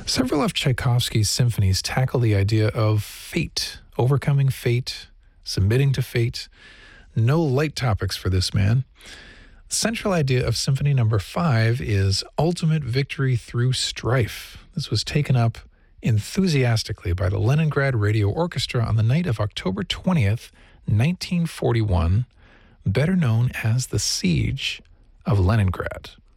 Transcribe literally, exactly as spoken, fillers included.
Several of Tchaikovsky's symphonies tackle the idea of fate, overcoming fate, submitting to fate. No light topics for this man. The central idea of Symphony Number Five is ultimate victory through strife. This was taken up enthusiastically by the Leningrad Radio Orchestra on the night of October twentieth, nineteen forty-one, better known as the Siege of Leningrad.